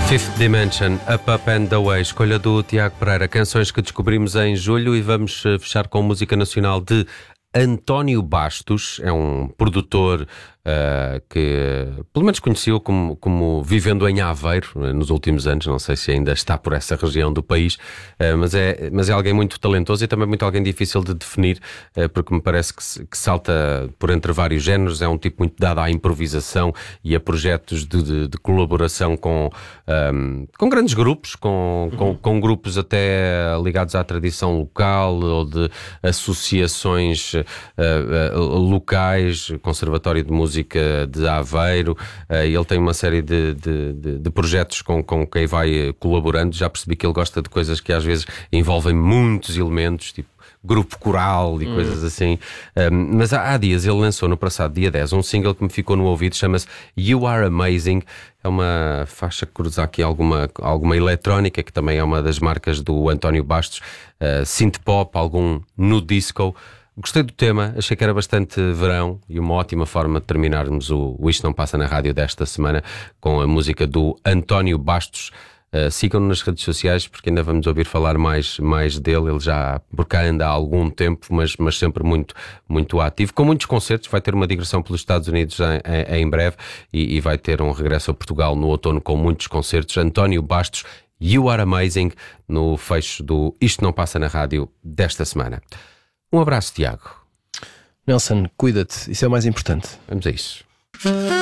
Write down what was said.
Fifth Dimension, Up, Up and Away, escolha do Tiago Pereira, canções que descobrimos em julho, e vamos fechar com música nacional de António Bastos. É um produtor que pelo menos conheceu como vivendo em Aveiro nos últimos anos. Não sei se ainda está por essa região do país, mas é alguém muito talentoso e também muito alguém difícil de definir, porque me parece que salta por entre vários géneros. É um tipo muito dado à improvisação e a projetos de colaboração com grandes grupos, com grupos até ligados à tradição local ou de associações locais, Conservatório de Música de Aveiro. Ele tem uma série de projetos com quem vai colaborando. Já percebi que ele gosta de coisas que às vezes envolvem muitos elementos, tipo grupo coral e coisas assim. Mas há dias ele lançou, no passado dia 10, um single que me ficou no ouvido, chama-se You Are Amazing. É uma faixa que cruza aqui alguma eletrónica, que também é uma das marcas do António Bastos, synth pop, algum nu disco. Gostei do tema, achei que era bastante verão e uma ótima forma de terminarmos o Isto Não Passa na Rádio desta semana com a música do António Bastos. Sigam-no nas redes sociais, porque ainda vamos ouvir falar mais dele. Ele já por cá anda há algum tempo, mas sempre muito ativo, com muitos concertos. Vai ter uma digressão pelos Estados Unidos em breve e vai ter um regresso a Portugal no outono com muitos concertos. António Bastos, You Are Amazing, no fecho do Isto Não Passa na Rádio desta semana. Um abraço, Tiago. Nelson, cuida-te, isso é o mais importante. Vamos a isso.